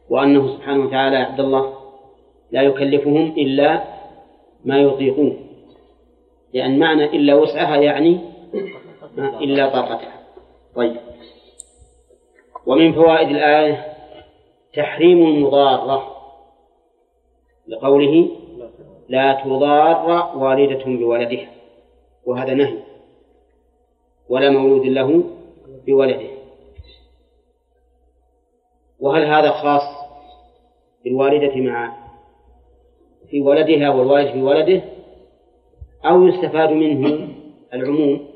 وأنه سبحانه وتعالى عبد الله لا يكلفهم إلا ما يطيقون، لأن معنى إلا وسعها يعني إلا طاقتها. طيب، ومن فوائد الآية تحريم المضارة لقوله لا تضار والدة بولدها، وهذا نهي، ولا مولود له بولده. وهل هذا خاص بالوالدة في ولدها والوالد في ولده، أو يستفاد منه العموم؟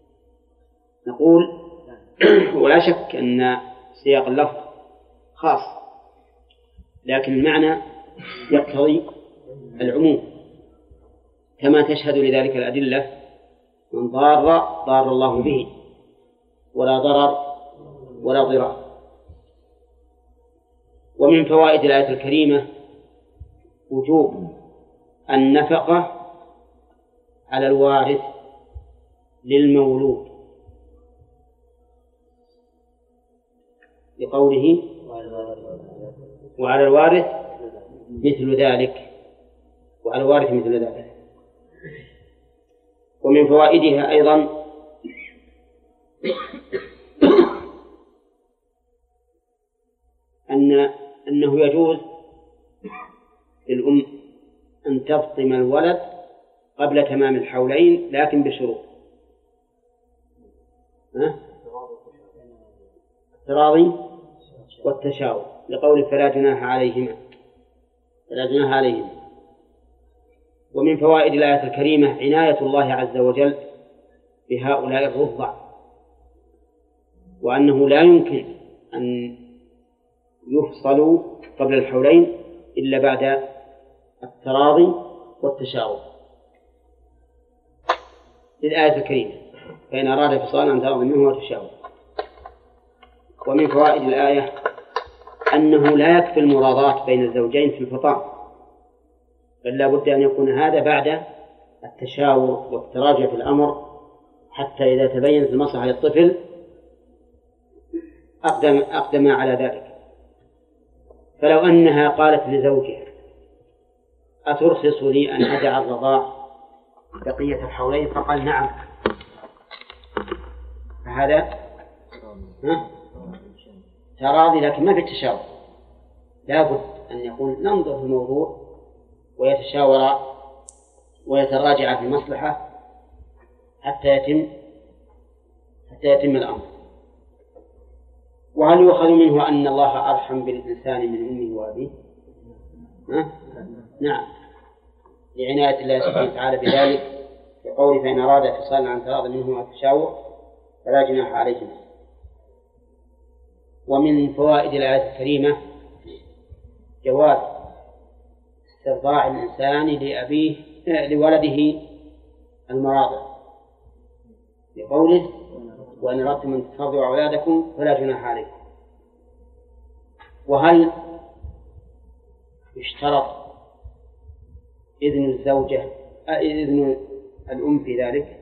نقول ولا شك أن سياق اللفظ خاص، لكن المعنى يقتضي العموم، كما تشهد لذلك الأدلة: من ضار الله به، ولا ضرر ولا ضرار. ومن فوائد الآية الكريمة وجوب النفقة على الوارث للمولود، لقوله وعلى الوارث مثل ذلك، وعلى الوارث مثل ذلك. ومن فوائدها أيضا أنه يجوز للأم أن تفطم الولد قبل تمام الحولين، لكن بشروط: التراضي والتشاور، لقول فلا جناح عليهما. ومن فوائد الآية الكريمة عناية الله عز وجل بهؤلاء الرضع، وأنه لا يمكن أن يفصلوا قبل الحولين إلا بعد التراضي والتشاور للآية الكريمة: فإن أراد فصالا عن تراض منه وتشاور. ومن فوائد الآية أنه لا يكفي المراضاة بين الزوجين في الفطام، بل لا بد أن يكون هذا بعد التشاور والتراجع في الأمر، حتى إذا تبينت المصلحة للطفل أقدم على ذلك. فلو أنها قالت لزوجها: أترخص لي أن أدع الرضاع بقية الحولين؟ فقال نعم، فهذا تراضي، لكن ما في التشاور. لا بد أن يكون ننظر في الموضوع ويتشاور ويتراجع في المصلحة حتى يتم الأمر. وهل يؤخذ منه أن الله أرحم بالإنسان من أمه وأبيه؟ نعم، لعناية الله سبحانه وتعالى بذلك، بقوله فإن أراد فصالا عن تراض منه وتشاور فلا جناح عليهما. ومن فوائد الآية الكريمة جواز استرضاع الإنسان لولده المراضع، بقوله وإن أردتم أن ترضعوا أولادكم فلا جناح عليكم. وهل يشترط إذن الأم في ذلك؟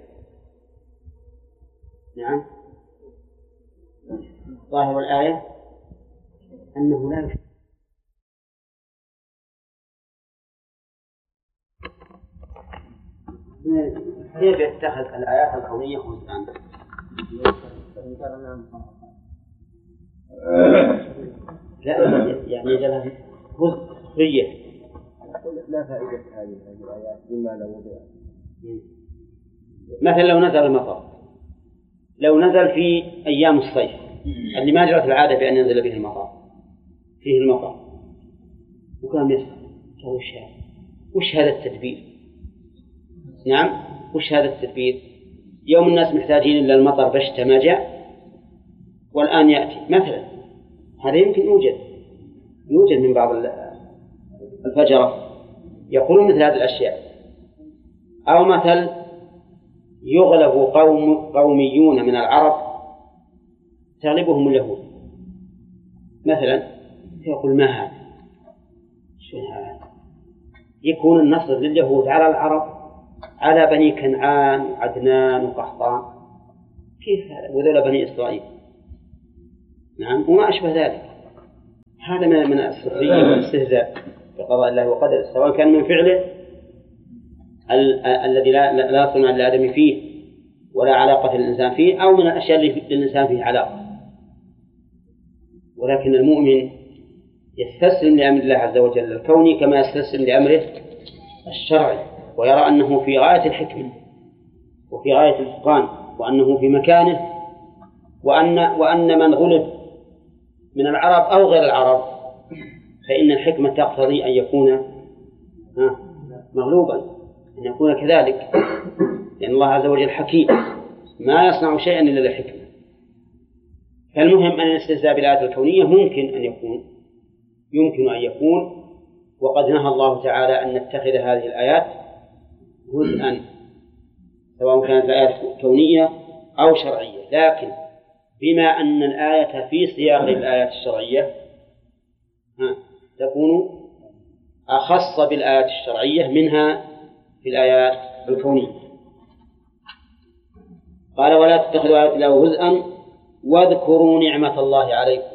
نعم، ظاهر الآية أنه لا يشترط. كيف يتخذ الآيات الكونية جزءا؟ لا، يعني يجعلها جزء خفية. لا فائدة هذه الآيات مما لو وضع. مثلا لو نزل في أيام الصيف اللي ما جرت العادة بأن ينزل فيه المطر وكان يسقط، وش هذا التدبير؟ نعم، وش هذا التدبير؟ يوم الناس محتاجين إلا المطر بشتى ما جاء، والآن يأتي مثلا. هذا يمكن يوجد من بعض الفجرة يقولون مثل هذه الأشياء. أو مثل يغلب قوميون من العرب تغلبهم اليهود مثلا، يقول ما هذا؟ شو هذا؟ يكون النصر لليهود على العرب، على بني كنعان وعدنان وقحطان، كيف هذا؟ وذول بني إسرائيل. نعم، وما أشبه ذلك. هذا من السخرية والاستهزاء بقضاء الله وقدره، سواء كان من فعله الذي لا صنع للآدم فيه ولا علاقة للإنسان فيه، أو من الأشياء اللي للإنسان فيه علاقة. ولكن المؤمن يستسلم لأمر الله عز وجل الكوني كما يستسلم لأمره الشرعي، ويرى أنه في غاية الحكمة وفي غاية الإتقان، وأنه في مكانه، وأن من غلب من العرب أو غير العرب فإن الحكمة تقتضي أن يكون مغلوبا، أن يكون كذلك، لأن الله عز وجل حكيم ما يصنع شيئا إلا لحكمة. فالمهم أن الاستهزاء بالآيات الكونية يمكن أن يكون، وقد نهى الله تعالى أن نتخذ هذه الآيات جزءا، سواء كانت الآيات كونية أو شرعية، لكن بما أن الآية في سياق الآيات الشرعية تكون أخص بالآيات الشرعية منها في الآيات الكونية. قال ولا تتخذوا آيات الله هزءا واذكروا نعمة الله عليكم.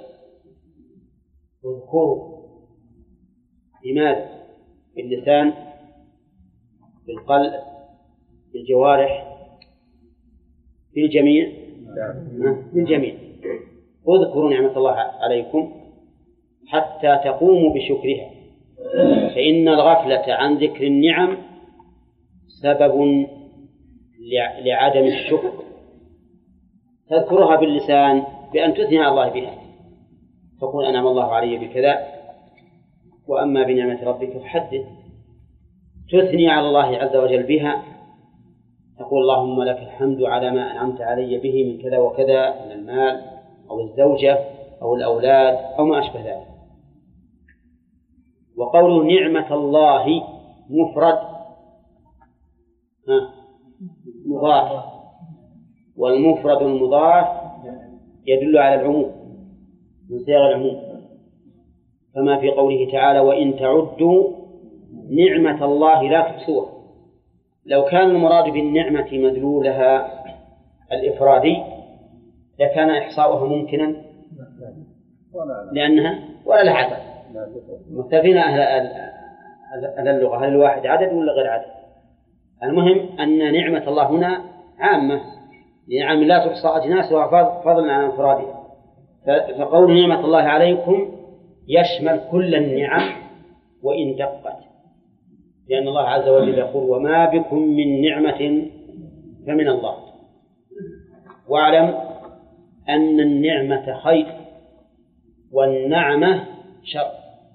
اذكروا لماذا؟ باللسان، بالقلب، بالجوارح، بالجميع، بالجميع. اذكروا نعمة الله عليكم حتى تقوموا بشكرها، فإن الغفلة عن ذكر النعم سبب لعدم الشكر. تذكرها باللسان بأن تثني على الله بها، تقول أنعم الله علي بكذا، وأما بنعمة ربك فحدث. تثني على الله عز وجل بها، تقول اللهم لك الحمد على ما أنعمت علي به من كذا وكذا من المال أو الزوجة أو الأولاد أو ما أشبه ذلك. وقول نعمة الله مفرد مضاف، والمفرد المضاف يدل على العموم من صيغ العموم، كما في قوله تعالى وإن تعدوا نعمة الله لا تحصوها. لو كان المراد بالنعمة مدلولها الإفرادي لكان إحصاؤها ممكنا، لأنها ولا لها عدد. مختلفين أهل اللغة، هل الواحد عدد ولا غير عدد؟ المهم أن نعمة الله هنا عامة، نعم لا تحصى أجناسها فضلا عن انفرادها. فقول نعمة الله عليكم يشمل كل النعم وإن دقت، لأن الله عز وجل يقول وما بكم من نعمة فمن الله. واعلم أن النعمة خير والنعمة شر،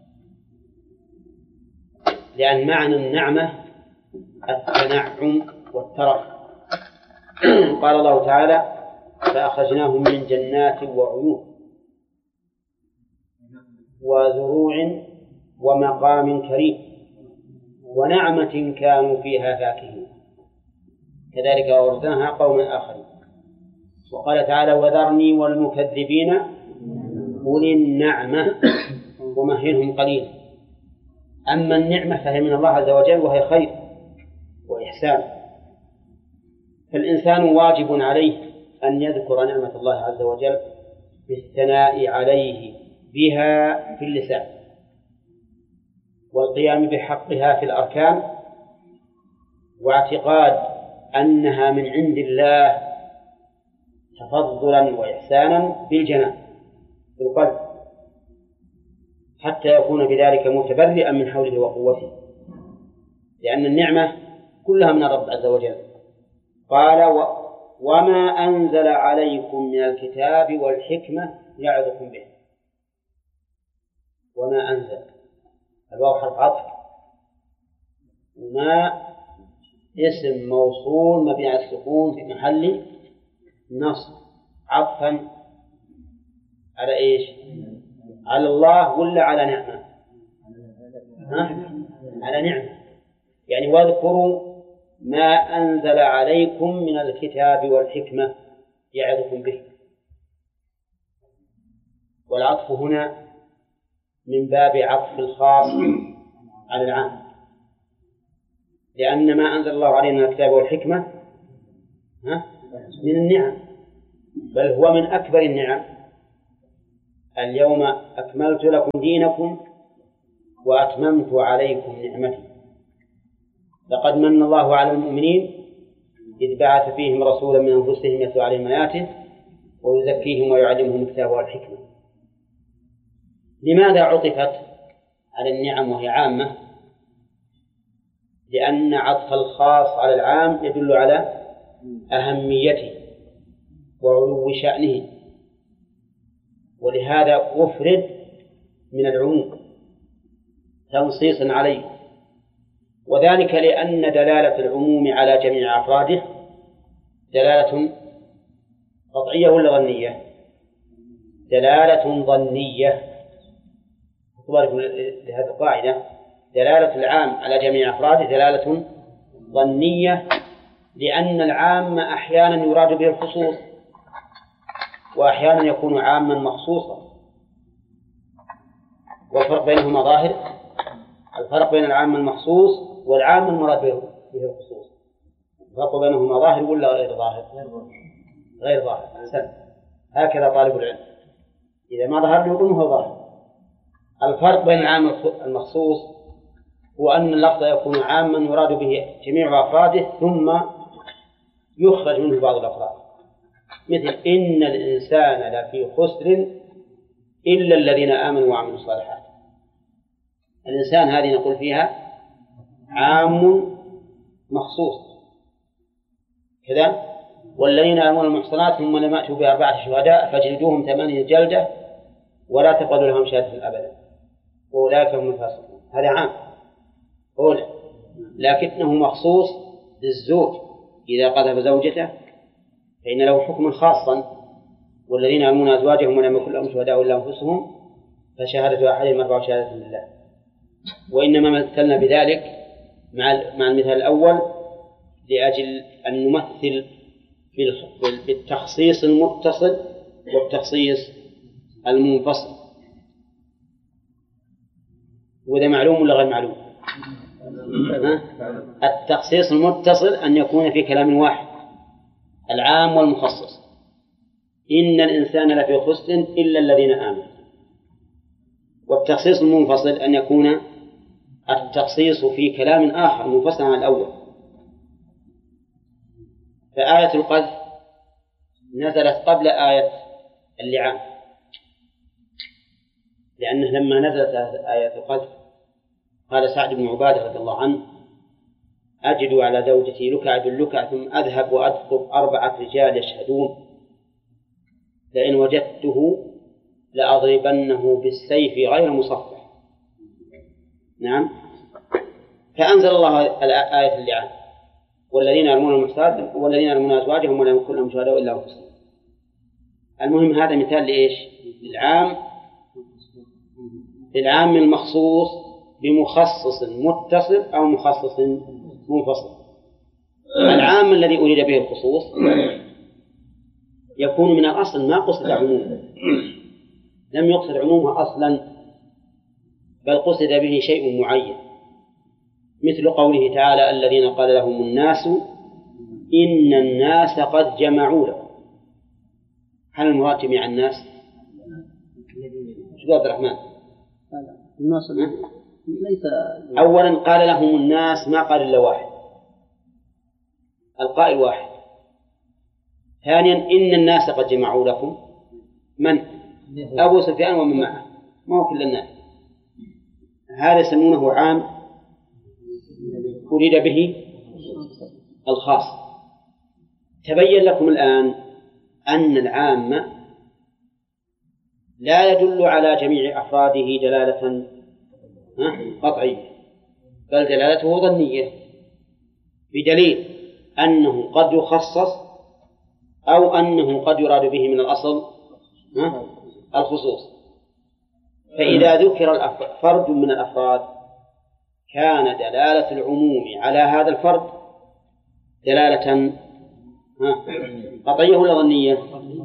لأن معنى النعمة التنعم والترف. قال الله تعالى فأخرجناهم من جنات وعيون وزروع ومقام كريم ونعمة كانوا فيها فاكهين كذلك وأورثناها قوما آخرين. وقال تعالى وذرني والمكذبين أولي النعمة ومهلهم قليلا. أما النعمة فهي من الله عز وجل وهي خير وإحسان، فالإنسان واجب عليه أن يذكر نعمة الله عز وجل بالثناء عليه بها في اللسان، والقيام بحقها في الأركان، واعتقاد أنها من عند الله تفضلا وإحسانا بالجنان بالقلب، حتى يكون بذلك متبرئا من حوله وقوته، لأن النعمة كلها من الرب عز وجل. قال وما أنزل عليكم من الكتاب والحكمة يعظكم به. وما أنزل الواو حرف عطف، وما اسم موصول مبني على السكون في محل نصب عطفا على إيش؟ على الله ولا على نعمة؟ على نعمة. يعني واذكروا ما أنزل عليكم من الكتاب والحكمة يعظكم به. والعطف هنا من باب عطف الخاص على العام، لأن ما أنزل الله علينا من الكتاب والحكمة من النعم، بل هو من أكبر النعم اليوم أكملت لكم دينكم وأتممت عليكم نعمتي. لقد من الله على المؤمنين إذ بعث فيهم رسولا من أنفسهم يتلو عليهم آياته ويزكيهم ويعلمهم الكتاب والحكمة. لماذا عطفت على النعم وهي عامة؟ لأن عطف الخاص على العام يدل على أهميته وعلو شأنه، ولهذا أفرد من العموم تنصيصا عليه، وذلك لأن دلالة العموم على جميع أفراده دلالة قطعية ولا ظنية؟ دلالة ظنية. اعتباركم لهذه القاعدة، دلالة العام على جميع أفراده دلالة ظنية، لأن العام أحيانا يراد به الخصوص وأحيانا يكون عاما مخصوصا، والفرق بينهما ظاهر. الفرق بين العام المخصوص والعام المراد به الخصوص الفرق بينهما ظاهر ولا غير ظاهر؟ غير ظاهر. أحسن، هكذا طالب العلم إذا ما ظهر يقول هو ظاهر. الفرق بين العام المخصوص هو أن اللفظ يكون عاما يراد به جميع أفراده ثم يخرج منه بعض الأفراد، مثل إن الإنسان لفي خسر إلا الذين آمنوا وعملوا الصالحات. الإنسان هذه نقول فيها عام مخصوص كذا. والذين آمنوا المحصنات ثم لم يأتوا ب4 شهداء فاجلدوهم 8 جلدة ولا تقبلوا لهم شهادة أبدا وأولئك هم الفاسقون. هذا عام أولى، لكنه مخصوص للزوج إذا قذف زوجته فإن له حكم خاصا. والذين يرمون أزواجهم ولم يكن لهم شهداء إلا أنفسهم فشهادة أحدهم 4 شهادات لله. وإنما مثلنا بذلك مع المثال الأول لأجل أن نمثل بالتخصيص المتصل والتخصيص المنفصل. وده معلوم ولا غير معلوم؟ التخصيص المتصل أن يكون في كلام واحد العام والمخصص، إن الإنسان لفي خسر إلا الذين آمنوا. والتخصيص المنفصل أن يكون التخصيص في كلام آخر منفصل عن الأول. فآية القذف نزلت قبل آية اللعان، لأنه لما نزلت آية القذف قال سعد بن عبادة رضي الله عنه أجد على زوجتي لكع ثم أذهب وأدخل 4 رجال يشهدون لئن وجدته لأضربنه بالسيف غير مصفح. نعم. فأنزل الله آية اللعان والذين يرمون المحصنات والذين يرمون أزواجهم ولم يكن لهم شهداء إلا أنفسهم. المهم هذا مثال لإيش؟ للعام المخصوص بمخصص متصل أو مخصص منفصل. العام الذي أريد به الخصوص يكون من الأصل ما قصد عمومه، لم يقصد عمومه أصلا، بل قصد به شيء معين، مثل قوله تعالى الذين قال لهم الناس إن الناس قد جمعوا لكم. هل المراد جميع الناس؟ شو عبد الرحمن؟ الناس ليس أولا قال لهم الناس ما قال إلا واحد، القائل واحد. ثانيا إن الناس قد جمعوا لكم، من؟ أبو سفيان ومن معه، ما هو كل الناس. هذا يسمونه عام أريد به الخاص. تبين لكم الآن أن العام لا يدل على جميع أفراده دلالة قطعية، بل دلالته ظنية، بدليل أنه قد يخصص أو أنه قد يراد به من الأصل الخصوص. فإذا ذكر فرد من الأفراد كان دلالة العموم على هذا الفرد دلالة قطعية ولا ظنية؟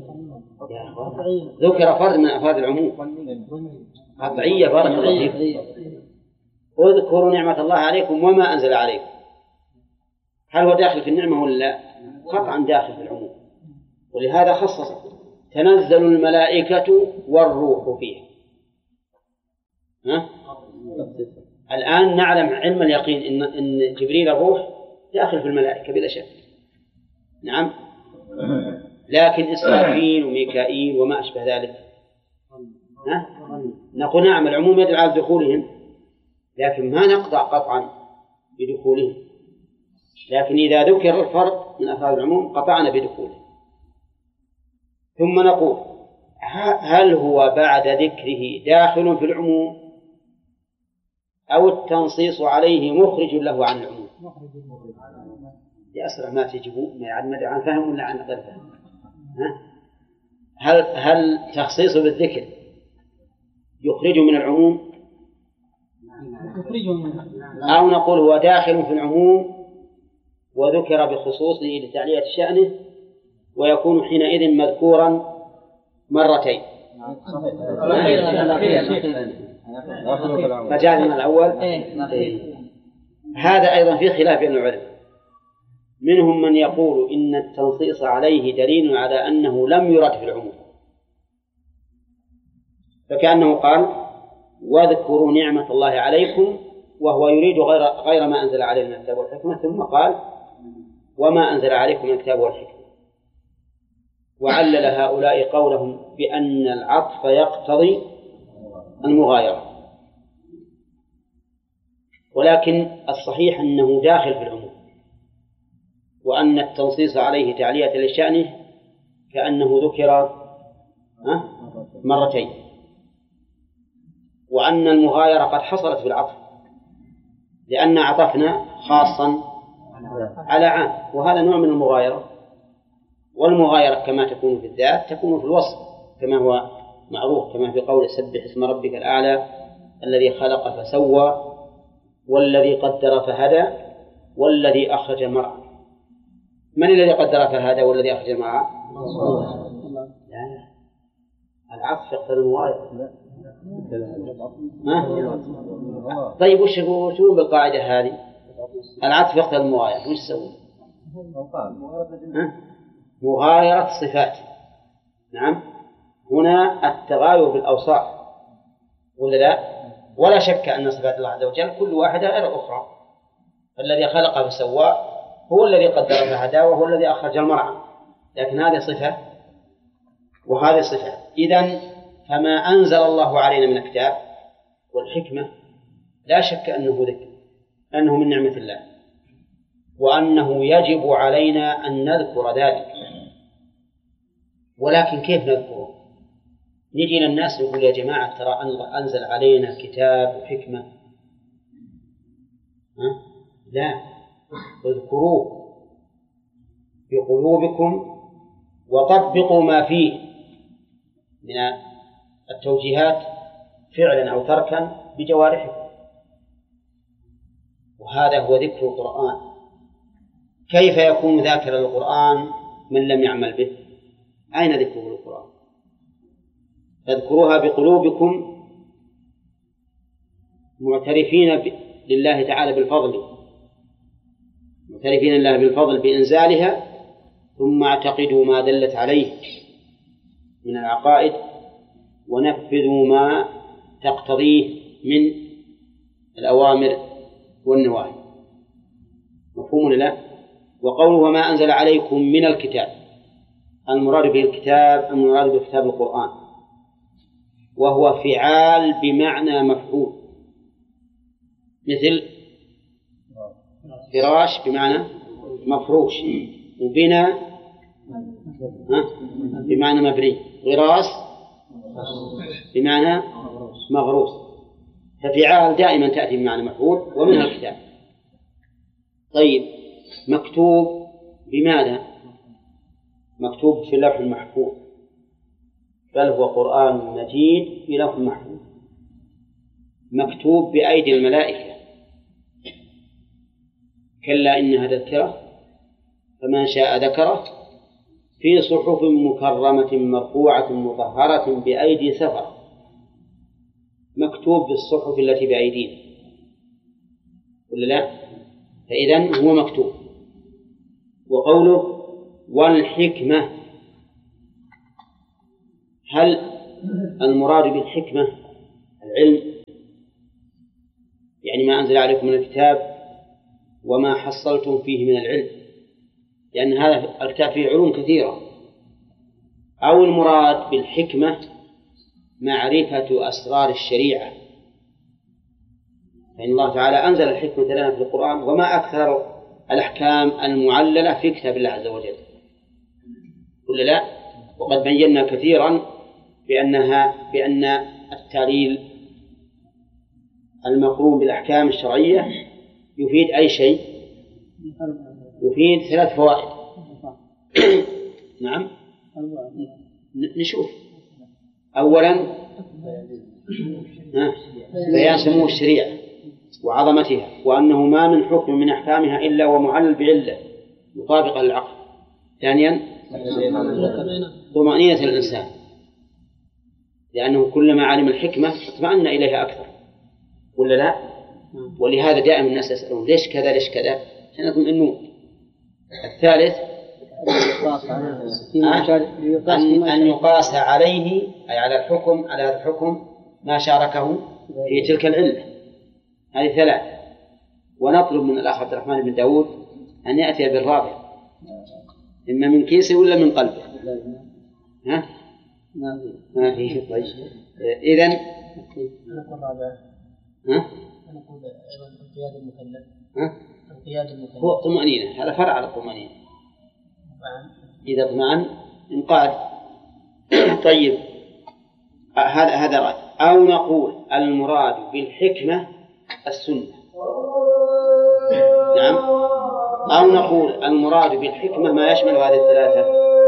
ذكر فرد من أفراد العموم قطعية. بارك الله فيكم. اذكروا نعمة الله عليكم وما أنزل عليكم. هل هو داخل في النعمة ولا لا؟ قطعا داخل في العموم، ولهذا خصص. تنزل الملائكة والروح فيها. الآن نعلم علم اليقين إن جبريل الروح داخل في الملائكة بلا شك. نعم. لكن إسرافيل وميكائيل وما أشبه ذلك نقول نعم العموم يدل على دخولهم، لكن ما نقطع قطعا بدخولهم، لكن إذا ذكر الفرد من أفراد العموم قطعنا بدخوله. ثم نقول هل هو بعد ذكره داخل في العموم أو التنصيص عليه مخرج له عن العموم؟ يأسرع ما تجيبون ما عن فهم ولا عن غير فهم. هل تخصيصه بالذكر يخرجه من العموم أو نقول هو داخل في العموم وذكر بخصوصه لتعلية شأنه ويكون حينئذ مذكورا مرتين؟ فجعلنا الأول. هذا أيضا في خلاف بين العلماء، منهم من يقول إن التنصيص عليه دليل على أنه لم يرد في العموم، فكأنه قال واذكروا نعمة الله عليكم وهو يريد غير ما أنزل عليه من الكتاب والحكمة، ثم قال وما أنزل عليكم من الكتاب والحكمة، وعلل هؤلاء قولهم بأن العطف يقتضي المغايرة، ولكن الصحيح أنه داخل في العموم، وأن التنصيص عليه تعلية لشأنه كأنه ذكر مرتين، وأن المغايرة قد حصلت في العطف لأن عطفنا خاصا على عام، وهذا نوع من المغايرة. والمغايرة كما تكون في الذات تكون في الوصف كما هو معروف، كما في قول سبح اسم ربك الأعلى الذي خلق فسوى والذي قدر فهدى والذي أخرج المرعى. من الذي قدر فهدى والذي أخرج المرعى؟ لا، العطف يقتضي المغايرة. طيب وش يقولون بالقاعدة هذه؟ العطف يقتضي المغايرة، وش يسوي؟ مغايرة صفات. نعم، هنا التغاير بالأوصاف ولا لا؟ ولا شك أن صفات الله عز وجل كل واحدة غير الأخرى. الذي خلق فسوى هو الذي قدر فهدى وهو الذي أخرج المرعى، لكن هذه صفة وهذه صفة. إذن فما أنزل الله علينا من الكتاب والحكمة لا شك أنه ذكر، أنه من نعمة الله، وأنه يجب علينا أن نذكر ذلك. ولكن كيف نذكره؟ نجي للناس نقول يا جماعة ترى الله أنزل علينا كتاب وحكمة. لا، اذكروه في قلوبكم وطبقوا ما فيه من التوجيهات فعلا أو تركا بجوارحكم، وهذا هو ذكر القرآن. كيف يكون ذاكر القرآن من لم يعمل به؟ أين ذكره القرآن؟ فاذكروها بقلوبكم معترفين لله تعالى بالفضل، معترفين لله بالفضل بإنزالها، ثم اعتقدوا ما دلت عليه من العقائد ونفذوا ما تقتضيه من الأوامر والنواهي. مفهوم ولا لا؟ وقوله وما أنزل عليكم من الكتاب، المراد به الكتاب المراد بكتاب القرآن، وهو فعال بمعنى مفعول، مثل فراش بمعنى مفروش، وبناء بمعنى مبني، غراس بمعنى مغروس. ففعال دائما تأتي بمعنى مفعول ومنها الكتاب. طيب مكتوب بماذا؟ مكتوب في اللوح المحفوظ، بل هو قرآن مجيد في لوح محفوظ مكتوب بأيدي الملائكة. كلا إنها تذكرة فمن شاء ذكره في صحف مكرمة مرفوعة مطهرة بأيدي سفرة. مكتوب بالصحف التي بأيدينا ولا لا؟ فإذن هو مكتوب. وقوله والحكمة، هل المراد بالحكمة العلم، يعني ما أنزل عليكم من الكتاب وما حصلتم فيه من العلم، لأن هذا الكتاب فيه علوم كثيرة، أو المراد بالحكمة معرفة أسرار الشريعة، فإن الله تعالى أنزل الحكمة لنا في القرآن، وما أكثر الأحكام المعللة في كتاب الله عز وجل، ولا لا؟ وقد بينا كثيرا بأن التعليل المقرون بالأحكام الشرعية يفيد أي شيء؟ يفيد 3 فوائد. نعم، نشوف. أولا بيان سمو الشريعة وعظمتها، وأنه ما من حكم من أحكامها إلا ومعلل بعلة مطابقة للعقل. ثانيا طمأنينة الإنسان، لأنه كلما علم الحكمة اطمأن إليها أكثر، ولا لا؟ ولهذا دائما الناس يسألون ليش كذا ليش كذا، عشان يطمئنون. الثالث أن يقاس عليه، أي على الحكم، على هذا الحكم ما شاركه في تلك العلة. هذه 3. ونطلب من الأخ عبد الرحمن بن داود أن يأتي بالرابع، إما من كيسه ولا من قلبه. ها؟ ما فيه. طيب إذن ها؟ نقول أيضا انقياد المكلف. ها؟ انقياد المكلف هو طمأنينة، هذا فرع على الطمأنينة. إذا اطمأن انقاد. طيب هذا رأي. أو نقول المراد بالحكمة السنة. نعم. أو نقول المراد بالحكمة ما يشمل هذه ال3.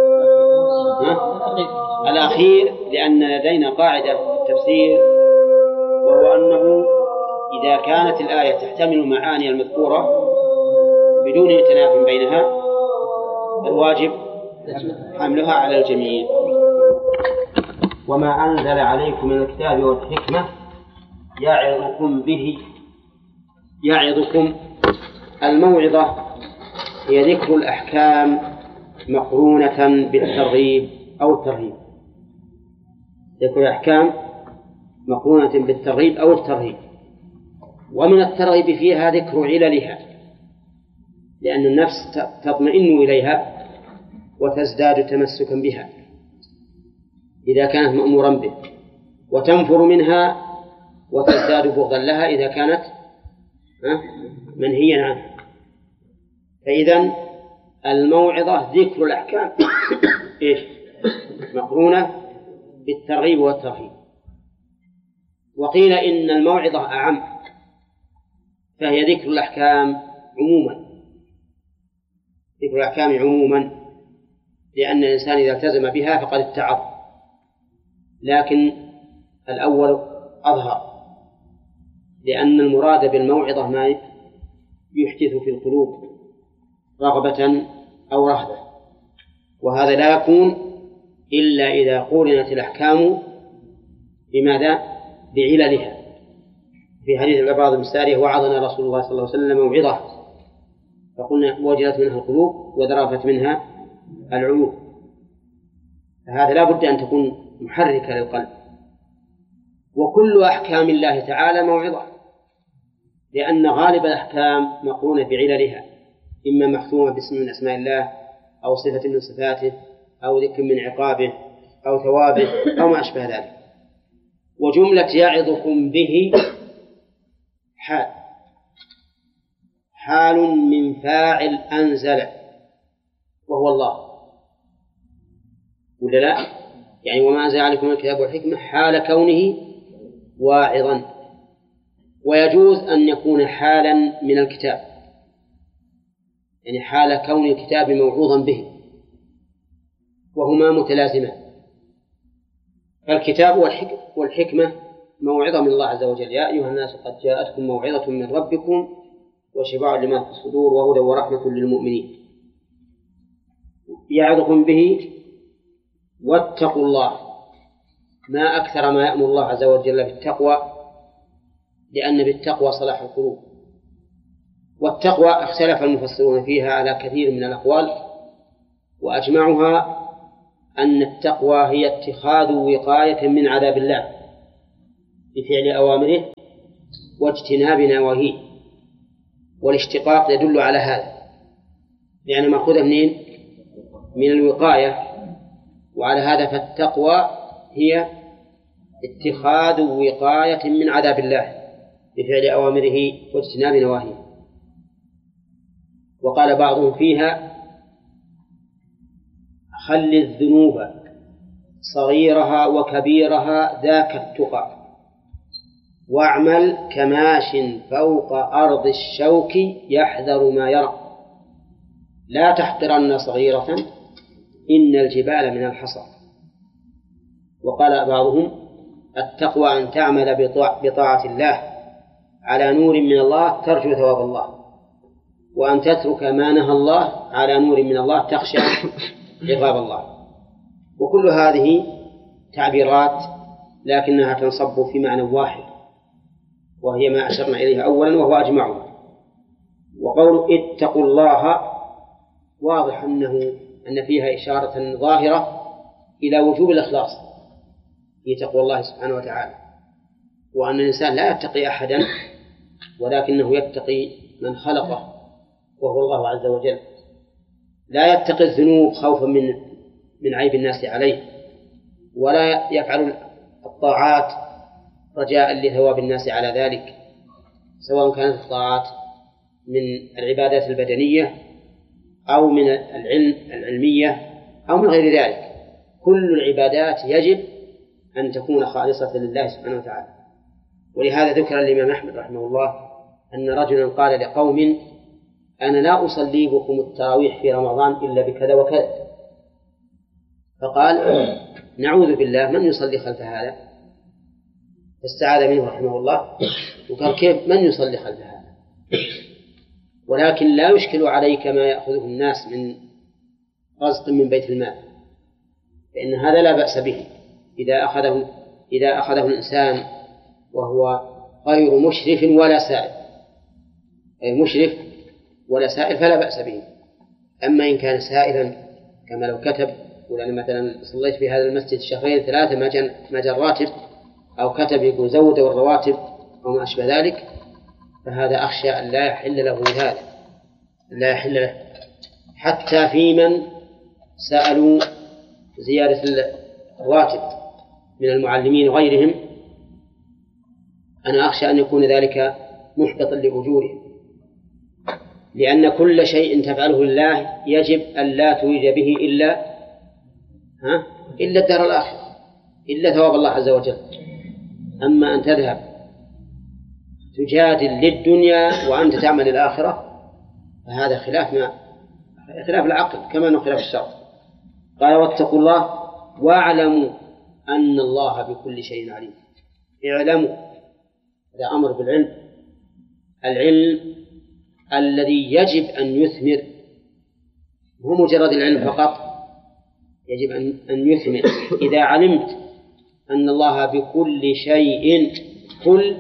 الأخير، لأن لدينا قاعدة في التفسير، وهو أنه إذا كانت الآية تحتمل معاني المذكورة بدون تناف بينها الواجب حملها على الجميع. وما أنزل عليكم من الكتاب والحكمة يعظكم به. يعظكم، الموعظة هي ذكر الأحكام مقرونة بالترغيب أو الترهيب. ذكر الأحكام مقرونة بالترغيب أو الترهيب. ومن الترغيب فيها ذكر عللها، لأن النفس تطمئن إليها وتزداد تمسكا بها إذا كانت مأمورا به، وتنفر منها وتزداد بغضا لها إذا كانت منهيا عنها. فإذا الموعظة ذكر الأحكام إيش؟ مقرونة بالترغيب والترهيب. وقيل إن الموعظة أعم، فهي ذكر الأحكام عموما، ذكر الأحكام عموما، لأن الإنسان إذا التزم بها فقد اتعظ. لكن الأول أظهر، لأن المراد بالموعظة ما يحدث في القلوب رغبة أو رهبة، وهذا لا يكون إلا إذا قورنت الأحكام بماذا؟ بعللها. في حديث العباد بن سارية: وعظنا رسول الله صلى الله عليه وسلم موعظة فقلنا وجلت منها القلوب وذرفت منها العيوب. فهذا لا بد أن تكون محركة للقلب. وكل أحكام الله تعالى موعظة، لأن غالب الأحكام مقرونة بعللها، إما محكومة باسم من أسماء الله، أو صفة من صفاته، أو ذكر من عقابه، أو ثوابه، أو ما أشبه ذلك. وجملة يعظكم به حال من فاعل أنزل، وهو الله، ولا لا؟ يعني وما أنزل عليكم الكتاب والحكمة حال كونه واعظا. ويجوز أن يكون حالا من الكتاب، يعني حال كون الكتاب موعوظا به، وهما متلازمان. فالكتاب والحكمة موعظة من الله عز وجل: يا أيها الناس قد جاءتكم موعظة من ربكم وشفاء لما في الصدور وهدى ورحمة للمؤمنين. يعظكم به واتقوا الله. ما أكثر ما يأمر الله عز وجل بالتقوى، لأن بالتقوى صلاح القلوب. والتقوى اختلف المفسرون فيها على كثير من الأقوال، وأجمعها أن التقوى هي اتخاذ وقاية من عذاب الله بفعل أوامره واجتناب نواهيه، والاشتقاق يدل على هذا، لأن مأخوذة منين؟ من الوقاية، وعلى هذا فالتقوى هي اتخاذ وقاية من عذاب الله بفعل أوامره واجتناب نواهيه. وقال بعضهم فيها: خل الذنوب صغيرها وكبيرها ذاك التقى، واعمل كماش فوق أرض الشوك يحذر ما يرى، لا تحقرن صغيرة إن الجبال من الحصى. وقال بعضهم: التقوى أن تعمل بطاعة الله على نور من الله ترجو ثواب الله، وأن تترك ما نهى الله على نور من الله تخشى عقاب الله. وكل هذه تعبيرات لكنها تنصب في معنى واحد، وهي ما أشرنا إليه أولا وهو أجمعها. وقول اتقوا الله واضح أن فيها إشارة ظاهرة إلى وجوب الإخلاص في تقوى الله سبحانه وتعالى، وأن الإنسان لا يتقي أحدا ولكنه يتقي من خلقه وهو الله عز وجل، لا يتقي الذنوب خوفا من عيب الناس عليه، ولا يفعل الطاعات رجاء لثواب الناس على ذلك، سواء كانت الطاعات من العبادات البدنية أو من العلمية أو من غير ذلك. كل العبادات يجب أن تكون خالصة لله سبحانه وتعالى. ولهذا ذكر الإمام أحمد رحمه الله أن رجلا قال لقوم: أنا لا أصلي بكم التراويح في رمضان إلا بكذا وكذا. فقال: نعوذ بالله، من يصلي خلف هذا؟ فاستعاذ منه رحمه الله وقال: كيف من يصلي خلف هذا؟ ولكن لا يشكل عليك ما يأخذه الناس من رزق من بيت المال، فإن هذا لا بأس به إذا أخذه الإنسان وهو غير مشرف ولا سائل، أي مشرف ولا سائل فلا بأس به. أما إن كان سائلا كما لو كتب ولأن مثلا صليت في هذا المسجد شهرين ثلاثة ما جاء الراتب، أو كتب يقول زودوا الرواتب أو ما أشبه ذلك، فهذا أخشى أن لا يحل له هذا، لا يحل له. حتى في من سألوا زيادة الراتب من المعلمين وغيرهم، أنا أخشى أن يكون ذلك محبطا لأجورهم، لأن كل شيء تفعله لله يجب أن لا تريد به إلا الدار الآخرة، إلا ثواب الله عز وجل. أما أن تذهب تجادل للدنيا وأنت تعمل الآخرة فهذا خلاف العقل كما أنه خلاف الشرع. قال: واتقوا الله واعلموا أن الله بكل شيء عليم. اعلموا، هذا أمر بالعلم، العلم الذي يجب أن يثمر، هو مجرد العلم فقط، يجب أن يثمر. إذا علمت أن الله بكل شيء، كل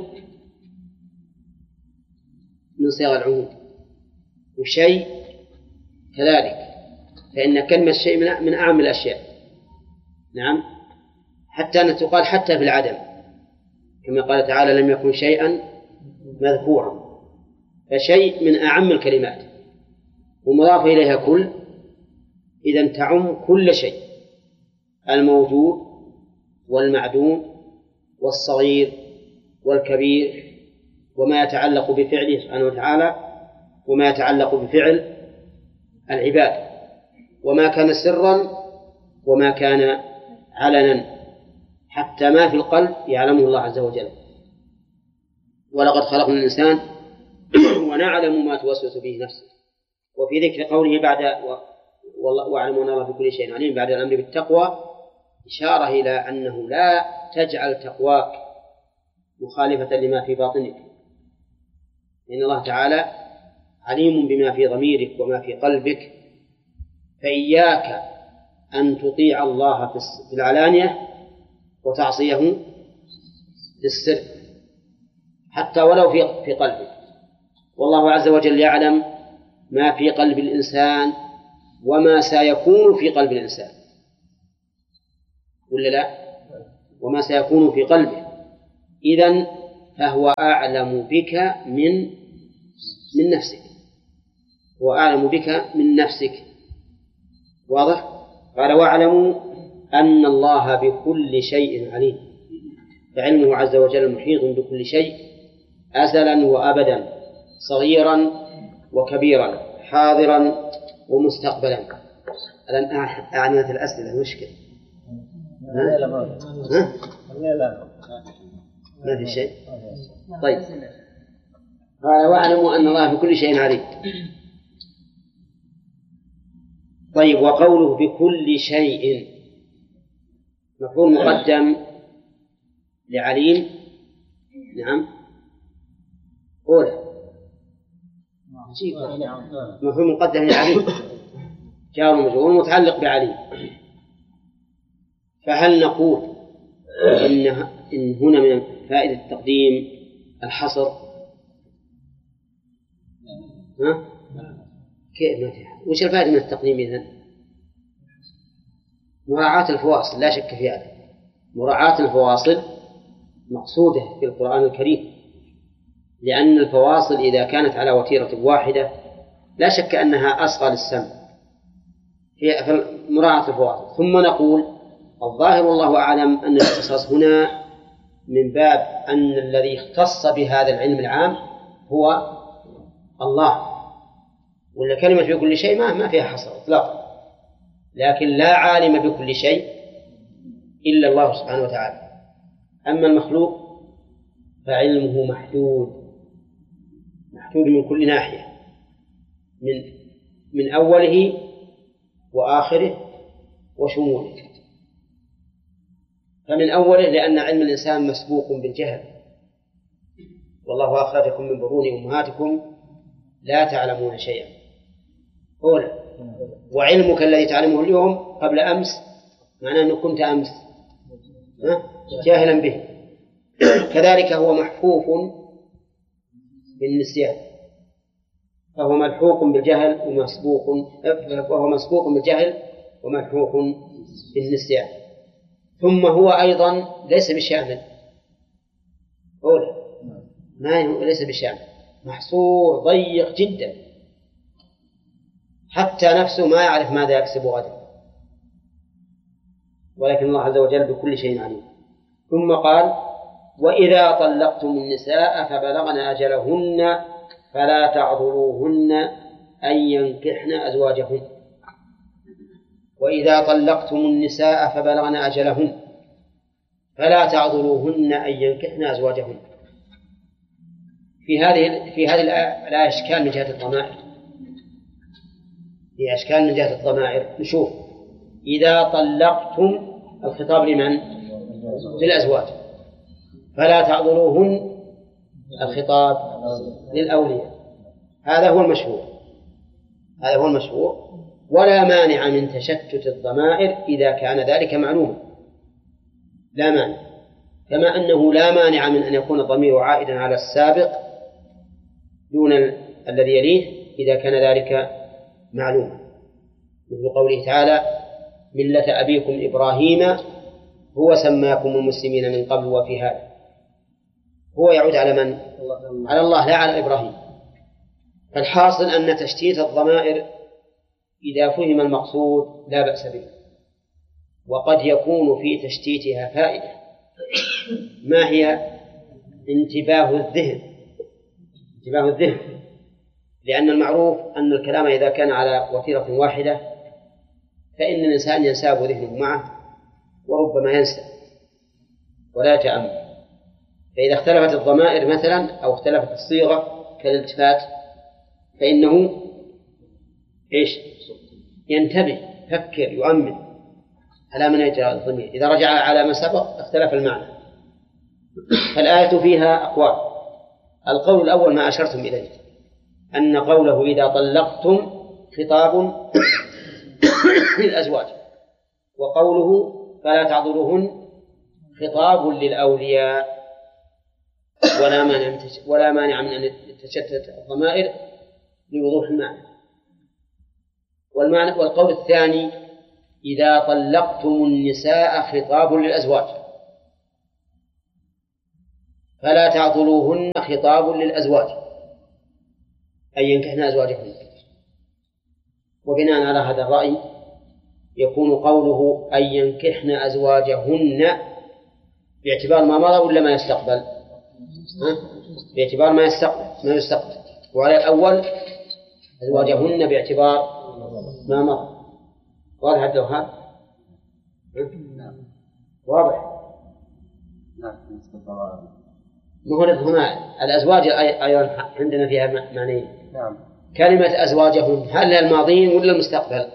من صيغ العموم، وشيء كذلك، فإن كلمة شيء من أعم الأشياء. نعم، حتى أن تقال حتى في العدم، كما قال تعالى: لم يكن شيئا مذكورا، فشيء من أعم الكلمات، ومضاف إليها كل، إذن تعم كل شيء، الموجود والمعدوم والصغير والكبير، وما يتعلق بفعله سبحانه وتعالى وما يتعلق بفعل العباد، وما كان سرا وما كان علنا، حتى ما في القلب يعلمه الله عز وجل. ولقد خلقنا الإنسان ونعلم ما توسوس به نفسه. وفي ذكر قوله بعد واعلموا أن الله بكل شيء عليم بعد الأمر بالتقوى إشارة إلى أنه لا تجعل تقواك مخالفة لما في باطنك، إن الله تعالى عليم بما في ضميرك وما في قلبك، فإياك أن تطيع الله في العلانية وتعصيه في السر حتى ولو في قلبك. والله عز وجل يعلم ما في قلب الإنسان وما سيكون في قلب الإنسان، ولا لا؟ وما سيكون في قلبه. إذن فهو أعلم بك من نفسك، هو أعلم بك من نفسك. واضح؟ قال واعلموا أن الله بكل شيء عليم، فعلمه عز وجل محيط بكل شيء أزلا وأبدا، صغيرا وكبيرا، حاضرا ومستقبلا. الآن أعنيت الأسئلة مشكلة. ما في شيء. طيب قال واعلموا أن الله بكل شيء عليم. طيب وقوله بكل شيء مفعول مقدم لعليم. نعم أولى مفعول مقدم لعليم جار ومجرور متعلق بعليم. فهل نقول إن هنا من فائدة التقديم الحصر؟ ها؟ كيف ما فيها؟ وش الفائدة من التقديم إذن؟ مراعاة الفواصل لا شك في هذا. مراعاة الفواصل مقصودة في القرآن الكريم، لأن الفواصل إذا كانت على وتيرة واحدة لا شك أنها أصغى للسمع في مراعاة الفواصل. ثم نقول الظاهر والله أعلم أن الاختصاص هنا من باب أن الذي اختص بهذا العلم العام هو الله، ولا كلمة بكل شيء ما فيها حصر إطلاقا. لكن لا عالم بكل شيء إلا الله سبحانه وتعالى. أما المخلوق فعلمه محدود من كل ناحية، من أوله وآخره وشموله. فمن أوله لأن علم الإنسان مسبوق بالجهل، والله أخرجكم من بطون أمهاتكم لا تعلمون شيئا. أولا وعلمك الذي تعلمه اليوم قبل أمس معناه أنه كنت أمس جاهلا به. كذلك هو محفوف بالنسيان، فهو ملحوق بالجهل وهو مسبوق بالجهل وملحوق بالنسيان. ثم هو أيضا ليس بشامل، ليس بشامل، محصور ضيق جدا، حتى نفسه ما يعرف ماذا يكسب غدا، ولكن الله عز وجل بكل شيء عليم. ثم قال وإذا طلقتم النساء فبلغن أجلهن فلا تعضلوهن أن ينكحن أزواجهن. وإذا طلقتم النساء فبلغن أجلهن فلا تعضلوهن أن ينكحن أزواجهن. في هذه الآية أشكال من جهة الضمائر، في أشكال من جهة الضمائر. نشوف إذا طلقتم الخطاب لمن؟ للأزواج. فلا تعضلوهن الخطاب للأولياء. هذا هو المشهور، ولا مانع من تشتت الضمائر إذا كان ذلك معلوما، لا مانع، كما أنه لا مانع من أن يكون الضمير عائدا على السابق دون الذي يليه إذا كان ذلك معلوما، مثل قوله تعالى ملة أبيكم إبراهيم هو سماكم المسلمين من قبل وفي هذا. هو يعود على من؟ على الله لا على إبراهيم. فالحاصل أن تشتيت الضمائر إذا فهم المقصود لا بأس به، وقد يكون في تشتيتها فائدة. ما هي؟ انتباه الذهن، لأن المعروف أن الكلام إذا كان على وتيرة واحدة فإن الإنسان ينساب ذهنه معه وربما ينسى ولا يتأمل. فإذا اختلفت الضمائر مثلا أو اختلفت الصيغة كالالتفات فإنه ينتبه، يفكر، يؤمن على من يجرى الضمير. إذا رجع على ما سبق اختلف المعنى. فالآية فيها أقوال. القول الأول ما أشرتم إليه، أن قوله إذا طلقتم خطاب للأزواج، وقوله فلا تعضلوهن خطاب للأولياء، ولا مانع من أن تشتت الضمائر لوضوح المعنى. والقول الثاني إذا طلقتم النساء خطاب للأزواج فلا تعضلوهن خطاب للأزواج أي ينكحن أزواجهن. وبناء على هذا الرأي يكون قوله أن ينكحن أزواجهن باعتبار ما مضى ولا ما يستقبل؟ باعتبار ما يستقبل. وعلى الأول أزواجهن باعتبار ما مضى. واضح عبد الوهاب؟ واضح؟ هنا الأزواج أيضا عندنا فيها معنيين. كلمة أزواجهن هل الماضين ولا المستقبل؟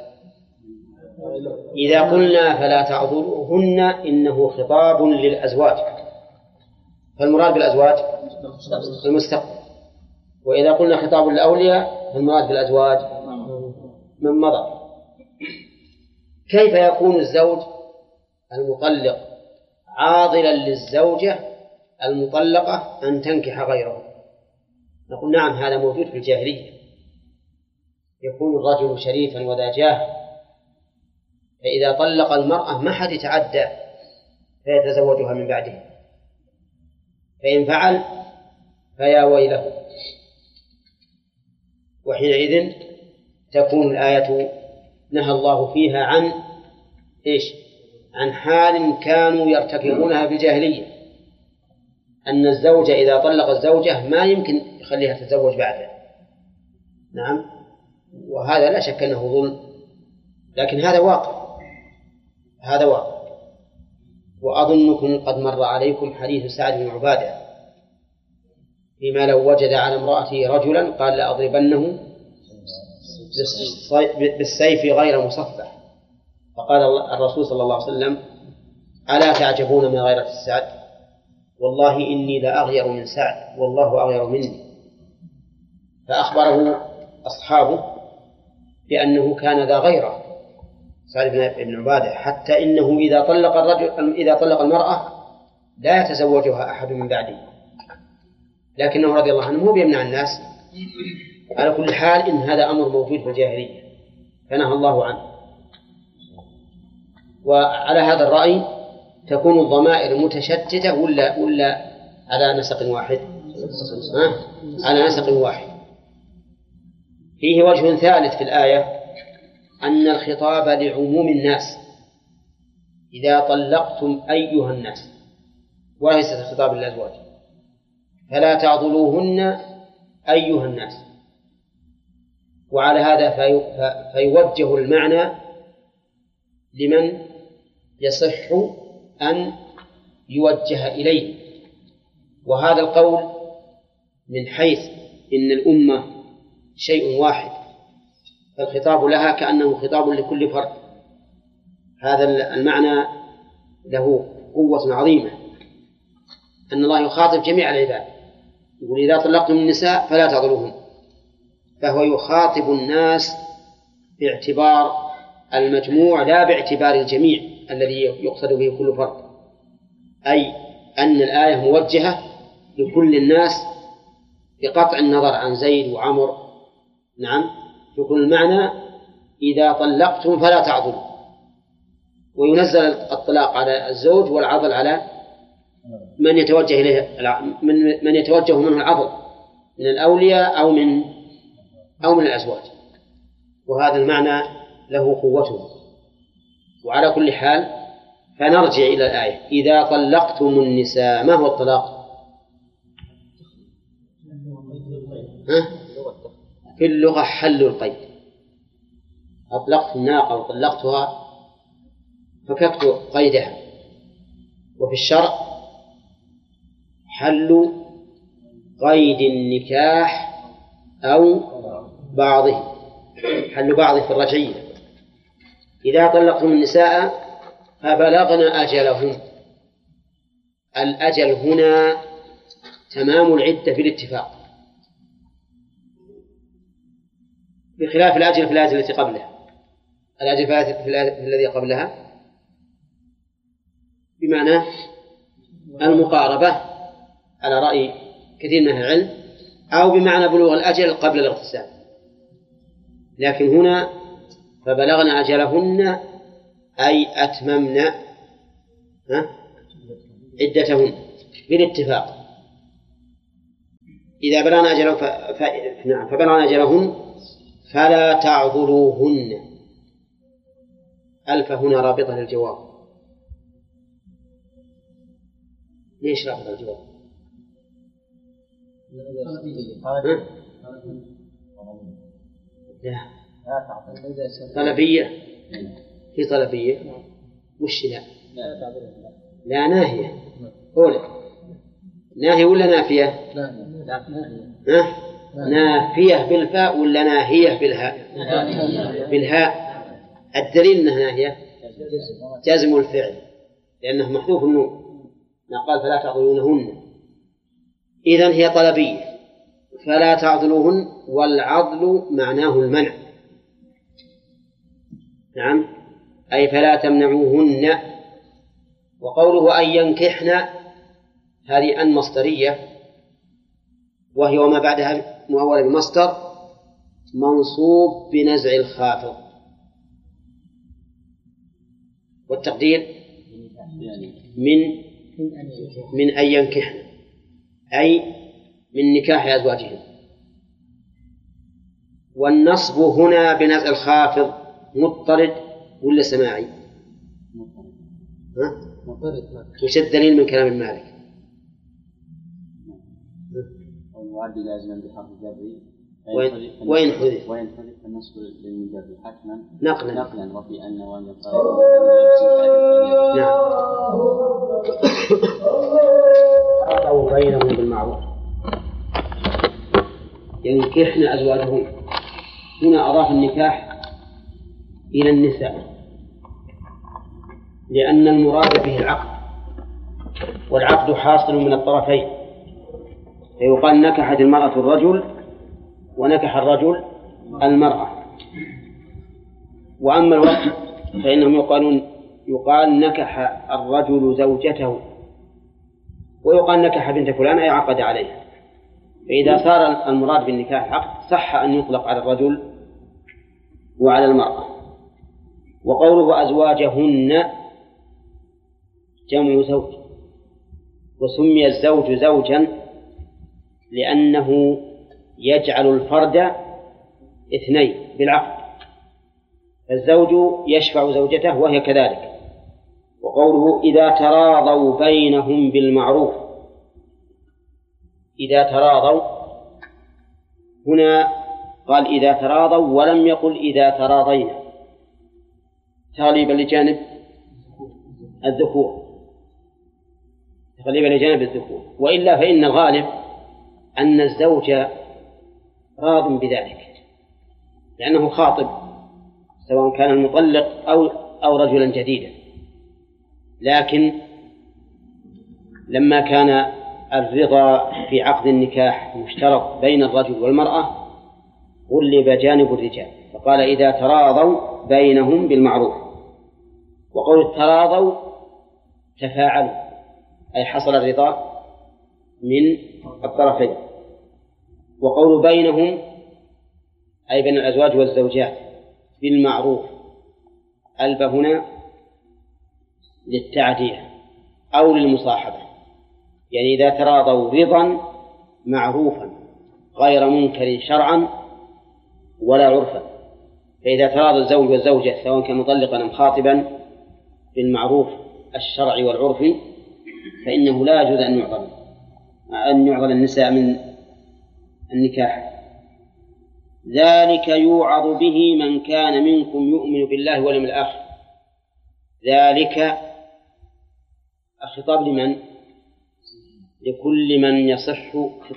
إذا قلنا فلا تعضلوهن إنه خطاب للأزواج فالمراد بالأزواج المستقبل. وإذا قلنا خطاب للأولياء فالمراد بالأزواج من مضى. كيف يكون الزوج المطلق عاضلا للزوجة المطلقة أن تنكح غيره؟ نقول نعم هذا موجود في الجاهلية. يكون الرجل شريفا وذا جاه فإذا طلق المرأة ما حد يتعدى فيتزوجها من بعده، فإن فعل فيا ويله. وحينئذ تكون الآية نهى الله فيها عن إيش؟ عن حال كانوا يرتكبونها في الجاهلية، أن الزوج إذا طلق الزوجة ما يمكن يخليها تتزوج بعده. نعم، وهذا لا شك أنه ظلم، لكن هذا واقع. وأظنكم قد مر عليكم حديث سعد بن عبادة فيما لو وجد على امرأته رجلا قال لأضربنه بالسيف غير مصفح. فقال الرسول صلى الله عليه وسلم ألا تعجبون من غيرة السعد؟ والله إني لأغير من سعد والله أغير مني. فأخبره أصحابه بأنه كان ذا غيرة سعد بن عبادة، حتى إنه إذا طلق المرأة لا يتزوجها أحد من بعده، لكنه رضي الله عنه هو بيمنع الناس. على كل حال إن هذا أمر موجود في الجاهلية فنهى الله عنه. وعلى هذا الرأي تكون الضمائر متشتتة ولا على نسق واحد؟ على نسق واحد. فيه وجه ثالث في الآية أن الخطاب لعموم الناس إذا طلقتم أيها الناس وليس الخطاب للأزواج. فلا تعضلوهن أيها الناس، وعلى هذا فيوجه المعنى لمن يصح أن يوجه إليه. وهذا القول من حيث إن الأمة شيء واحد فالخطاب لها كأنه خطاب لكل فرد. هذا المعنى له قوة عظيمة، أن الله يخاطب جميع العباد، يقول إذا طلقتم النساء فلا تعضلوهن، فهو يخاطب الناس باعتبار المجموع لا باعتبار الجميع الذي يقصد به كل فرد، أي أن الآية موجهة لكل الناس بقطع النظر عن زيد وعمر. نعم، يكون المعنى إذا طلقتم فلا تعضلوا، وينزل الطلاق على الزوج والعضل على من يتوجه إليه من يتوجه منه العضل من الأولياء أو من الأزواج. وهذا المعنى له قوته. وعلى كل حال فنرجع إلى الآية إذا طلقتم النساء. ما هو الطلاق؟ في اللغة حل القيد. أطلقت الناقة وطلقتها فككت قيدها. وفي الشرع حل قيد النكاح أو بعضه، حل بعضه في الرجعية. إذا طلقتم النساء فبلغن أجلهن. الأجل هنا تمام العدة بالاتفاق، بخلاف الأجل في الآية التي قبلها. الأجل في الذي قبلها بمعنى المقاربة على رأي كثير من أهل العلم، أو بمعنى بلوغ الأجل قبل الاغتسال. لكن هنا فبلغن أجلهن أي أتممن عدتهن بالاتفاق. إذا بلغن أجلهن فبلغن أجلهن فلا تعضلوهن. ألف هنا رابطة للجواب. ليش رابطة الجواب؟ لا طلبية. في طلبية وش لا؟ لا ناهية. أولى ناهية ولا نافية؟ نافية بالفاء ولا ناهية بالهاء؟ بالهاء. الدليل أنها ناهية جازم الفعل لأنه محذوف النون. قال فلا تعضلونهن، إذن هي طلبية. فلا تعضلوهن، والعضل معناه المنع. نعم، أي فلا تمنعوهن. وقوله أن ينكحن هذه أن مصدرية، وهي وما بعدها مؤولة بمصدر منصوب بنزع الخافض، والتقدير من أن ينكحن أي من نكاح أزواجهم. والنصب هنا بنزع الخافض مضطرد ولا سماعي؟ مضطرد. وش الدليل من كلام المالك؟ والمعد لازما بحرف الجر وإن حذف فالنصب للمجر حتما نقلا وفي أن وأن نعم. أو بينهم بالمعروف ينكحن أزواجهم. هنا أضاف النكاح إلى النساء لأن المراد به العقد، والعقد حاصل من الطرفين، فيقال نكحت المرأة الرجل ونكح الرجل المرأة. وأما الوقت فإنهم يقال نكح الرجل زوجته، ويقال نكح بنت فلان أي عقد عليها. فإذا صار المراد بالنكاح عقد صح أن يطلق على الرجل وعلى المرأة. وقوله أزواجهن جمع زوج، وسمي الزوج زوجا لأنه يجعل الفرد اثنين بالعقد، الزوج يشفع زوجته وهي كذلك. وقوله إذا تراضوا بينهم بالمعروف، إذا تراضوا هنا قال إذا تراضوا ولم يقل إذا تراضينا تغليبا لجانب الذكور، وإلا فإن الغالب أن الزوج راض بذلك لأنه خاطب سواء كان المطلق أو رجلا جديدا. لكن لما كان الرضا في عقد النكاح مشترك بين الرجل والمرأة غلب جانب الرجال، فقال إذا تراضوا بينهم بالمعروف. وقول التراضوا تفاعلوا أي حصل الرضا من الطرفين. وقول بينهم أي بين الأزواج والزوجات بالمعروف، ألب هنا للتعدية أو للمصاحبة، يعني إذا تراضوا رضا معروفا غير منكر شرعا ولا عرفا. فإذا تراضى الزوج والزوجة سواء كان مطلقا أم خاطبا بالمعروف الشرعي والعرفي فإنه لا يجوز أن يعضل النساء من النكاح. ذلك يوعظ به من كان منكم يؤمن بالله واليوم الآخر. ذلك الخطاب لمن؟ لكل من يصح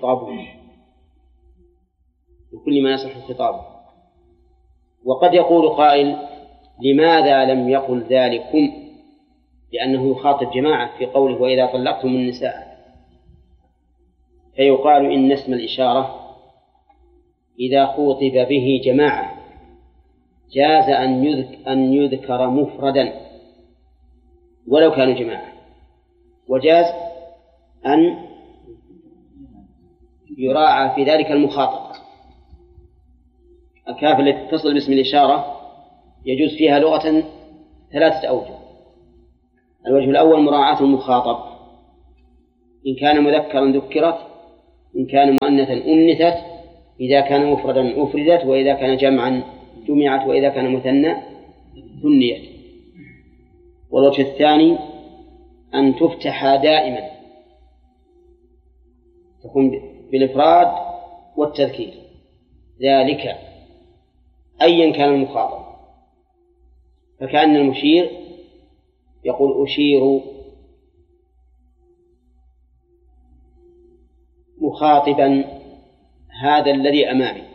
خطابه. وقد يقول قائل لماذا لم يقل ذلكم؟ لأنه يخاطب جماعة في قوله وإذا طلقتم النساء، فيقال إن اسم الإشارة إذا خوطب به جماعة جاز أن يذكر مفردا ولو كانوا جماعة، وجاز أن يراعى في ذلك المخاطب. الكاف التي تتصل باسم الإشارة يجوز فيها لغة ثلاثة أوجه. الوجه الأول مراعاة المخاطب، إن كان مذكرا ذكرت، إن كان مؤنثا أنثت، إذا كان مفردا أفردت، وإذا كان جمعا جمعت، وإذا كان مثنى ثنيت. والوجه الثاني أن تفتح دائما، تكون بالإفراد والتذكير، ذلك أيا كان المخاطب، فكأن المشير يقول أشير مخاطبا هذا الذي أمامي،